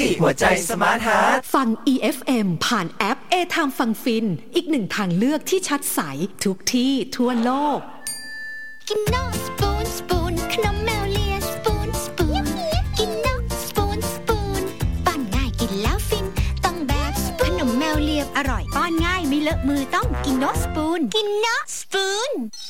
หัวใจสมาร์ทฮาร์ทฟัง EFM ผ่านแอป A-Time ฟังฟินอีกหนึ่งทางเลือกที่ชัดใสทุกที่ทั่วโลกกินนอสปูนสปูนขนมแมวเลียสปูนสปูนกินนอสปูนสปูนป้อนง่ายกินแล้วฟินต้องแบบขนมแมวเลียอร่อยป้อนง่ายไม่เลอะมือต้องกินนอสปูนกินนอสปูน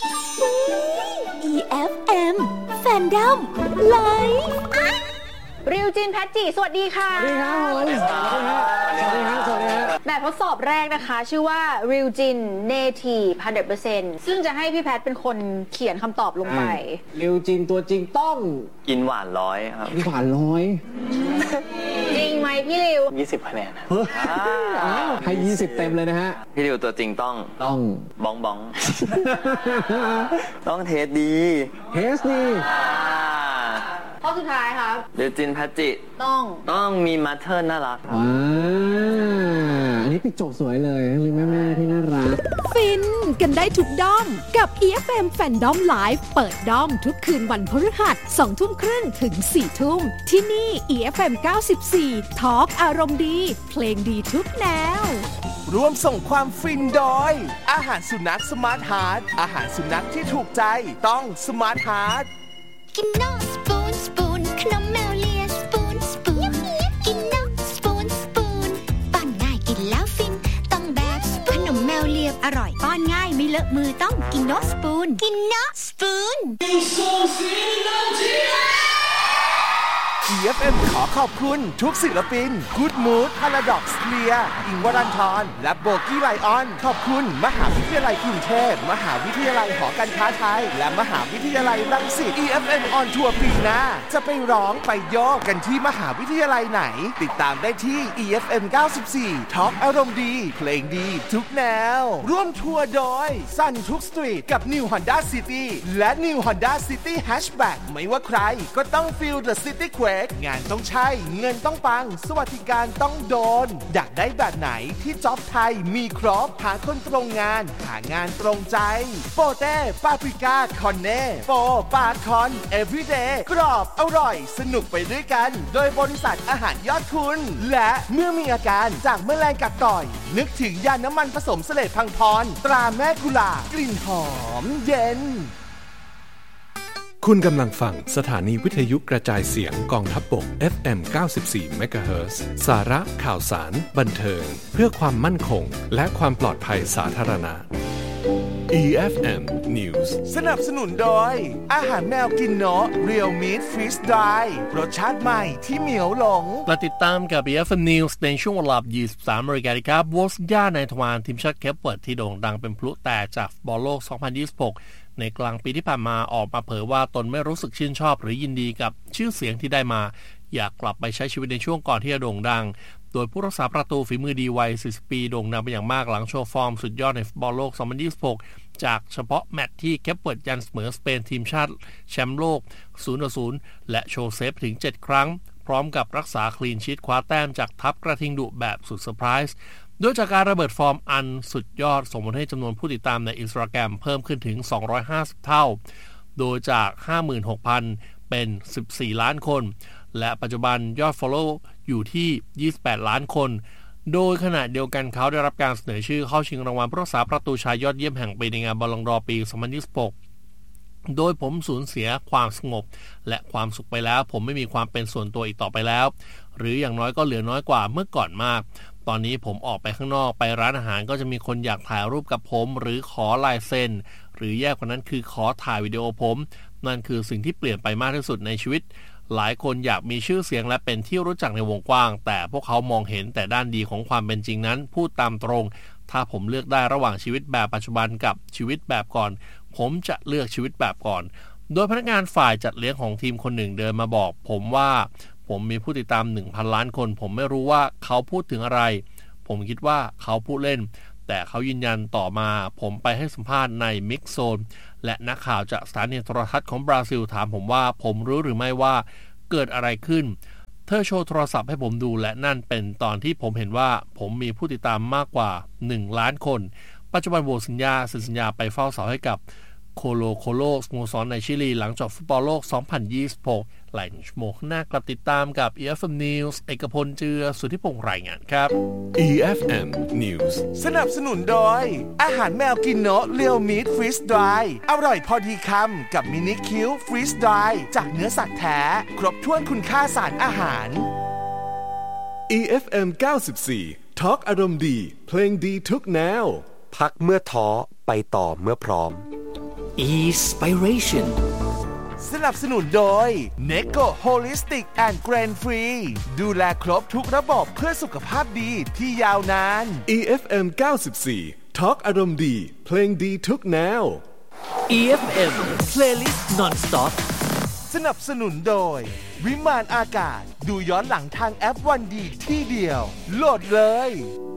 EFM Fandom Live ริวจินแพทจิสวัสดีค่ะสวัสดีครับผมสวัสดีครับแบบทดสอบแรกนะคะชื่อว่าริวจิน Native 100% ซึ่งจะให้พี่แพทเป็นคนเขียนคำตอบลงไปริวจินตัวจริงต้องกินหวาน100ครับกินหวานจริงไหมพี่ริว 20คะแนนให้20เต็มเลยนะฮะพี่ริวตัวจริงต้องบ้องต้องเทสดีข้อสุดท้ายครับเดี๋ยวจินแพทจิต้องมีมัทเทิลน่ารักอันนี้ปิดจบสวยเลยมีแม่ๆที่น่ารักฟินกันได้ทุกด้อมกับ EFM Fandom Live เปิดด้อมทุกคืนวันพฤหัส 20:30 ถึง 4:00 นที่นี่ EFM 94 Talk อารมณ์ดีเพลงดีทุกแนวร่วมส่งความฟินโดยอาหารสุนัขสมาร์ทฮาร์ทอาหารสุนัขที่ถูกใจต้องสมาร์ทฮาร์ทกินนอสปูนสปูนขนมแมวเลียสปูนสปูนกินนอสปูนสปูนป้อนง่ายกินแล้วฟินต้องแบบขนมแมวเลียอร่อยป้อนง่ายไม่เลอะมือต้องกินนอสปูนกินนอสปูน EFM ขอขอบคุณทุกศิลปิน Good Mood Paradox เคลียร์อิงค์วรันธรและโบกี้ไลออนขอบคุณมหาวิทยาลัยกรุงเทพมหาวิทยาลัยหอการค้าไทยและมหาวิทยาลัยรังสิต EFM on Tour ปีหน้าจะไปร้องไปโยกกันที่มหาวิทยาลัยไหนติดตามได้ที่ EFM 94 Talk อารมณ์ดีเพลงดีทุกแนวร่วมทัวร์โดย Sun ทุกสตรีทกับ New Honda City และ New Honda City Hatchback ไม่ว่าใครก็ต้อง Feel the City Quakeงานต้องใช่เงินต้องปังสวัสดิการต้องโดนอยากได้แบบไหนที่จ็อบไทยมีครบหาคนตรงงานหางานตรงใจโปเต้ปาปริก้าคอนเน่โปปาคอนเอฟวีเดย์กรอบอร่อยสนุกไปด้วยกันโดยบริษัทอาหารยอดคุณและเมื่อมีอาการจากแมลงกัดต่อยนึกถึงยาน้ำมันผสมเสลดพังพรตราแม่กุหลาบกลิ่นหอมเย็นคุณกำลังฟังสถานีวิทยุกระจายเสียงกองทัพบก FM 94 MHz สาระข่าวสารบันเทิงเพื่อความมั่นคงและความปลอดภัยสาธารณะ EFM News สนับสนุนโดยอาหารแมวกินเนาะ Real Meat Freeze Dry รสชาติใหม่ที่เหมียวหลงและติดตามกับ EFM News ในช่วงเวลา 23 นาฬิกาครับวอสย่าในทวารทีมชาติเคปเวิร์ดที่โด่งดังเป็นพลุแต่จากฟุตบอลโลก 2026ในกลางปีที่ผ่านมาออกมาเผยว่าตนไม่รู้สึกชื่นชอบหรือยินดีกับชื่อเสียงที่ได้มาอยากกลับไปใช้ชีวิตในช่วงก่อนที่จะโด่งดังโดยผู้รักษาประตูฝีมือดีวัย40 ปีโด่งดังเป็นอย่างมากหลังโชว์ฟอร์มสุดยอดในฟุตบอลโลก 2026 จากเฉพาะแมตช์ที่เคปเวิร์ดยันเสมอสเปนทีมชาติแชมป์โลก 0-0 และโชว์เซฟถึง 7 ครั้งพร้อมกับรักษาคลีนชีทคว้าแต้มจากทัพกระทิงดุแบบสุดเซอร์ไพรส์โดยจากการระเบิดฟอร์มอันสุดยอดส่งผลให้จำนวนผู้ติดตามใน Instagram เพิ่มขึ้นถึง250เท่าโดยจาก 56,000 เป็น14ล้านคนและปัจจุบันยอด follow อยู่ที่28ล้านคนโดยขณะเดียวกันเขาได้รับการเสนอชื่อเข้าชิงรางวัลผู้รักษาประตูชายยอดเยี่ยมแห่งปีในงานบอลลงดอร์ปี 2026 โดยผมสูญเสียความสงบและความสุขไปแล้วผมไม่มีความเป็นส่วนตัวอีกต่อไปแล้วหรืออย่างน้อยก็เหลือน้อยกว่าเมื่อก่อนมากตอนนี้ผมออกไปข้างนอกไปร้านอาหารก็จะมีคนอยากถ่ายรูปกับผมหรือขอลายเซ็นหรือแย่กว่านั้นคือขอถ่ายวิดีโอผมนั่นคือสิ่งที่เปลี่ยนไปมากที่สุดในชีวิตหลายคนอยากมีชื่อเสียงและเป็นที่รู้จักในวงกว้างแต่พวกเขามองเห็นแต่ด้านดีของความเป็นจริงนั้นพูดตามตรงถ้าผมเลือกได้ระหว่างชีวิตแบบปัจจุบันกับชีวิตแบบก่อนผมจะเลือกชีวิตแบบก่อนโดยพนักงานฝ่ายจัดเลี้ยงของทีมคนหนึ่งเดินมาบอกผมว่าผมมีผู้ติดตาม 1,000 ล้านคนผมไม่รู้ว่าเขาพูดถึงอะไรผมคิดว่าเขาพูดเล่นแต่เขายืนยันต่อมาผมไปให้สัมภาษณ์ในมิกโซนและนักข่าวจากสถานีโทรทัศน์ของบราซิลถามผมว่าผมรู้หรือไม่ว่าเกิดอะไรขึ้นเธอโชว์โทรศัพท์ให้ผมดูและนั่นเป็นตอนที่ผมเห็นว่าผมมีผู้ติดตามมากกว่า1ล้านคนปัจจุบันโวสัญญาไปเฝ้าเสาให้กับโคโลโคโลสโมสรในชิลีหลังจบฟุตบอลโลก 2026 หลายชั่วโมงข้างหน้ากลับติดตามกับ EFM News เอกพลเจือสุทธิพงษ์รายงานครับ EFM News สนับสนุนโดยอาหารแมวกินโนะเรียวมีทฟรีสดรายอร่อยพอดีคำกับมินิคิวฟรีสดรายจากเนื้อสัตว์แท้ครบถ้วนคุณค่าสารอาหาร EFM 94 Talk อารมณ์ดีเพลงดีทุกแนวพักเมื่อท้อไปต่อเมื่อพร้อม Inspiration สนับสนุนโดย Neko Holistic and Grain Free ดูแลครบทุกระบบเพื่อสุขภาพดีที่ยาวนาน EFM 94 Talk อารมณ์ดีเพลงดีทุกแนว EFM Playlist Non-Stop สนับสนุนโดยวิมานอากาศดูย้อนหลังทางแอปวันดีที่เดียวโหลดเลย